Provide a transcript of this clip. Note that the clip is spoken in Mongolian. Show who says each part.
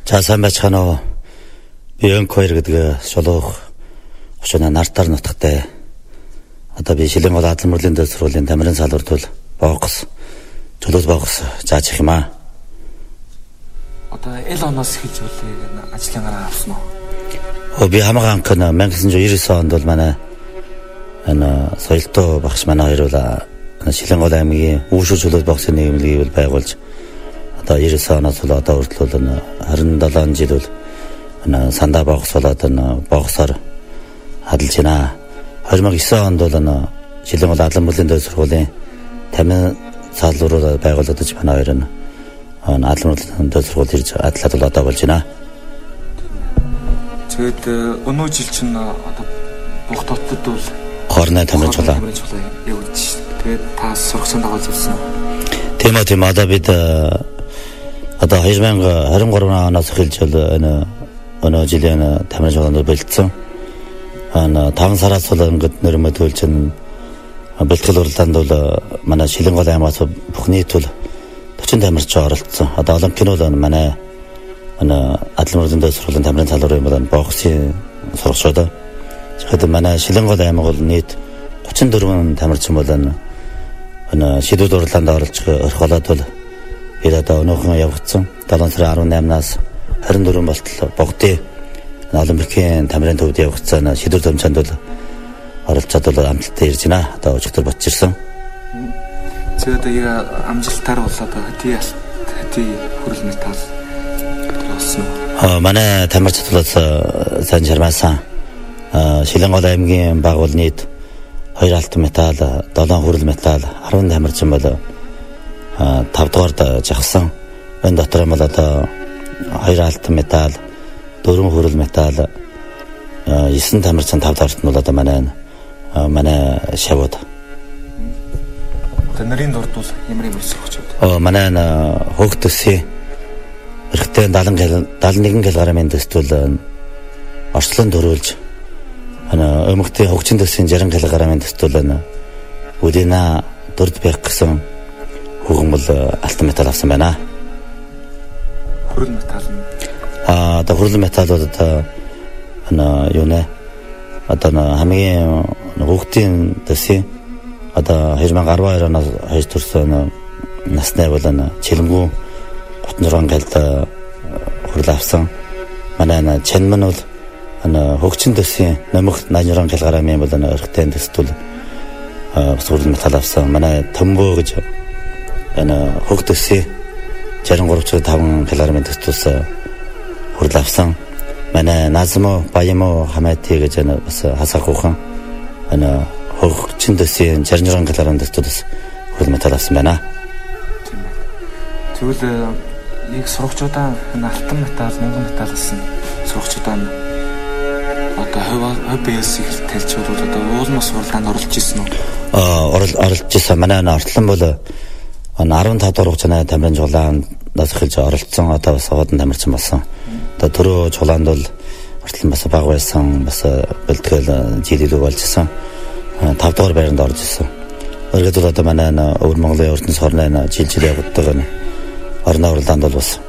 Speaker 1: За сайн байцгаана уу. Би Өнкойр гэдэг шулуух очно нартаар нутагтай. Одоо би Шилэн гол Адлан мөрлийн дэс сургуулийн тамирын салбартуул богс чөлөөс богс зааж их юм аа.
Speaker 2: Одоо эл оноос хийж үлээ ажлын гараа авсан уу?
Speaker 1: Би хамаахан анх 1999 онд бол манай соёлтой багш манай хоёр бол Шилэн гол аймгийн үүшүү чөлөөс богсын нийгэмлэгийг байгуулж одоо 99 оноос бол одоо хүртэл 27 жил бол сандаа богс болоод богсоор хадалж байна. 2009 онд бол Шилэн гол Адлан мөрлийн дэс сургуулийн тамирын салбарыг байгуулагдаж манай хоёр Адлан мөрлийн дэс сургууль ирж адлаад бол одоо болж байна.
Speaker 2: Тэгээд өнөө жил чинь одоо бүх дотод бол
Speaker 1: хорны тамирын чулаа
Speaker 2: явуулж. Тэгээд та сургасан дагуулж ирсэн үү?
Speaker 1: Тийм одоо бид одоо 2023 оноос эхэлж өнөө жилийн тамирын чулаанд бэлдсэн. 5 сараас бол ингээд нэрмэдүүлж бэлтгэл уралдаанд бол манай Шилэн гол аймагаас бүх нийт бол 40 тамирч оролцсон. Одоо олимпийн бол манай Адлан мөрлийн дэс сургуулийн тамирын салбарын бол боксын сурагчдаа. Тэгэхээр манай Шилэн гол аймаг бол нийт 34 тамирчин бол шидүүд уралдаанд оролж орхиолоод бол бид одоо өнөөхон явагдсан 7 сарын 18-наас 24 болтол богдын олимпийн тамирын төвд явагдсан шидүүд томчонд бол оролцоод бол амжилттай ирж байна. Одоо өчигдөр бочж ирсэн.
Speaker 2: Тэгээд яг амжилтаар бол одоо хэдий хүрэл металл болсон уу?
Speaker 1: Манай тамирчид бол сайн жармаасан. Шилэн гол аймгийн баг бол нийт 2 алтан металл, 7 хүрэл металл, 10 тамирчин бол 5 дугаард жагсан. Энэ дотор бол одоо 2 алтан металл, 4 хүрэл металл, 9 тамирчин 5 дугаарт нь бол одоо манай шавууд.
Speaker 2: Одоо нарийн дурд бол ямар сурагчид?
Speaker 1: Манай хөөгдөсийн эрэгтэй 71 кг-ын дэст бол орчлон дөрүүлж өмгтэй хөгжин дэсийн 60 кг-ын дэст бол үдинэ дурд байх гэсэн хүүхэн бол алтан металл авсан байна.
Speaker 2: Хүрэл металл нь
Speaker 1: одоо хүрэл металлууд одоо юу нэ одоо хамгийн хүүхдийн дэсийн одоо 2012 оноос хойш төрсөн насны бол чилэнгүү 36 кг хүрэл авсан. Манай чанман бол хөгжин дэсийн нэмэх 86 кг-ийн бол эрэгтэй дэст бол бас хүрэл металл авсан. Манай төмбөө гэж хөгдөсийн 63.5 кг-ийн дэст бас хүрэл авсан. Манай назмо баямо хамати гэж бас хасах хүүхэн хөгжин дэсийн 66 кг-ийн дэст бас хүрэл металл авсан байна.
Speaker 2: Тэгвэл яг сурагчдаа алтан металл, мянган металл гэсэн сурагчдаа одоо хувь биеэс их тайлчвал одоо уулмас уралдаанд оролцож ирсэн үү? Оролцож ирсэн. Манай ортлон бол 15 дугаар хугацааны тамирын чулаанаас эхэлж оролцсон. Одоо бас хоодан тамирчин болсон. Одоо түрүү чулаанд бол ортлон бас бага байсан. Бас бэлтгэл жилилүү болж исэн. 5 дугаар байранд орж исэн. Өөрөөр одоо манай өвөр Монголын ертөнц хорны жил явагддаг орны уралдаанд бол бас